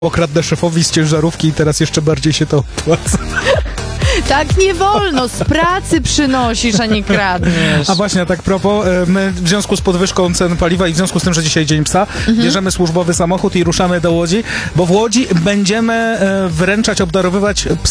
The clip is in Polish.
Okradnę szefowi z ciężarówki i teraz jeszcze bardziej się to opłaca. Tak nie wolno, z pracy przynosisz, a nie kradniesz. A właśnie, a tak propos, my w związku z podwyżką cen paliwa i w związku z tym, że dzisiaj Dzień Psa, bierzemy służbowy samochód i ruszamy do Łodzi, bo w Łodzi będziemy wręczać, obdarowywać psy